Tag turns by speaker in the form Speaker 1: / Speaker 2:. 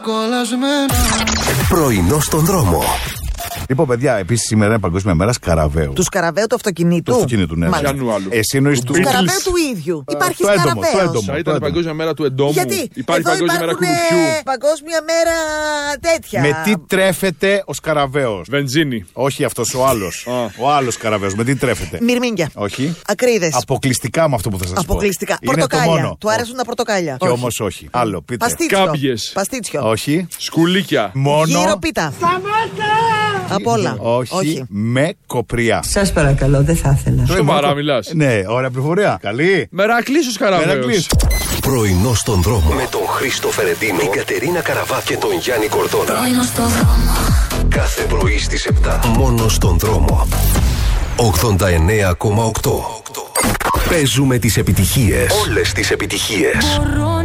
Speaker 1: Πρωινό στον δρόμο.
Speaker 2: Λοιπόν, παιδιά, επίσης σήμερα είναι Παγκόσμια Μέρα Σκαραβαίου.
Speaker 3: Του σκαραβαίου του αυτοκινήτου.
Speaker 2: Του αυτοκινήτου, ναι. Εσύ εννοείς
Speaker 3: του σκαραβαίου του ίδιου. Υπάρχει
Speaker 2: σκαραβαίος.
Speaker 4: Ήταν η Παγκόσμια Μέρα του εντόμου.
Speaker 3: Γιατί
Speaker 4: Υπάρχει Παγκόσμια Μέρα κουνουπιού.
Speaker 3: Παγκόσμια Μέρα τέτοια.
Speaker 2: Με τι τρέφεται ο σκαραβαίος?
Speaker 4: Βενζίνη.
Speaker 2: Όχι αυτός ο άλλος. Ο άλλος σκαραβαίος. Με τι τρέφεται?
Speaker 3: Μυρμήγκια.
Speaker 2: Όχι.
Speaker 3: Ακρίδες.
Speaker 2: Αποκλειστικά με αυτό που θα σας πω.
Speaker 3: Αποκλειστικά.
Speaker 2: Είναι
Speaker 3: Πορτοκάλια.
Speaker 2: το μόνο.
Speaker 3: Του άρεσαν τα πορτοκάλια.
Speaker 2: Και όμως όχι. Άλλο, πείτε.
Speaker 4: Κάμπιες.
Speaker 3: Παστίτσιο.
Speaker 2: Όχι.
Speaker 4: Σκουλίκια.
Speaker 2: Μόνο.
Speaker 3: Γύρο πίτα. Από όλα.
Speaker 2: Όχι. Με κοπριά.
Speaker 5: Σας παρακαλώ, δεν θα ήθελα.
Speaker 4: Σοβαρά μιλάς?
Speaker 2: Ναι, ωραία πληροφορία. Καλή.
Speaker 4: Μερακλής ο Σκαραβαίος.
Speaker 2: Μερακλής.
Speaker 1: Πρωινό στον δρόμο. Με τον Χρήστο Φερεντίνο, την Κατερίνα Καραβά και τον Γιάννη Κορδόνα.
Speaker 6: Πρωινό στον δρόμο.
Speaker 1: Κάθε πρωί στις 7. Μόνο στον δρόμο. 89,8. Παίζουμε τις επιτυχίες. Όλες τις επιτυχίες.